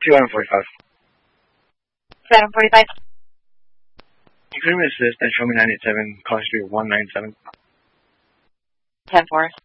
245. 745. You could assist and show me 97, calling street 197. 10-4.